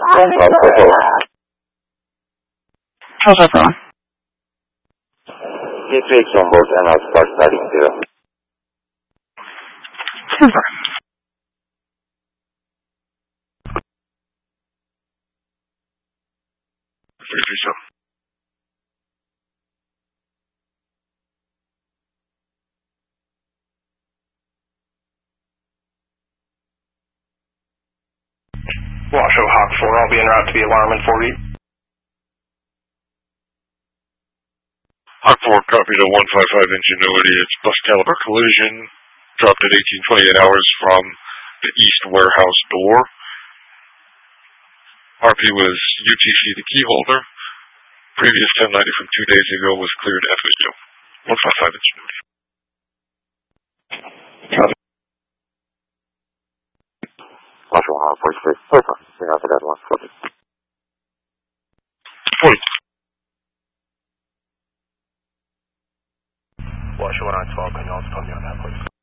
How's that going? Gateway Chambers and Alpha starting 0. Super. Washoe Hawk 4, I'll be en route to the alarm in 4 8. Hawk 4, copy to 155 Ingenuity. It's bus caliber collision. Dropped at 1828 hours from the east warehouse door. RP was UTC the key holder. Previous 1090 from 2 days ago was cleared FSU. 155 Ingenuity. Copy. Washoe Hawk 4, Silver. Bring out the dead one. 40. Washoe 912, can you also tell me on that, please?